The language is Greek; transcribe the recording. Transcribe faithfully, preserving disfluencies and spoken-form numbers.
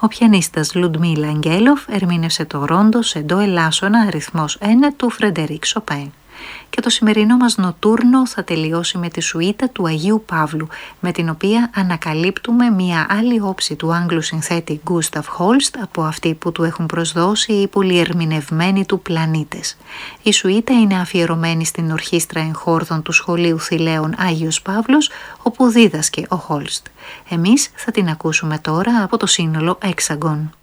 Ο πιανίστας Λουντμίλα Αγγέλοφ ερμήνευσε το ρόντο σε ντο ελάσσονα αριθμός ένα του Φρεντερίκ Σοπέν. Και το σημερινό μας νοτούρνο θα τελειώσει με τη σουίτα του Αγίου Παύλου, με την οποία ανακαλύπτουμε μια άλλη όψη του Άγγλου συνθέτη Γκούσταφ Χόλστ από αυτή που του έχουν προσδώσει οι πολυερμηνευμένοι του πλανήτες. Η σουίτα είναι αφιερωμένη στην ορχήστρα εγχόρδων του Σχολείου Θηλαίων Άγιος Παύλος, όπου δίδασκε ο Χόλστ. Εμείς θα την ακούσουμε τώρα από το σύνολο Hexagon.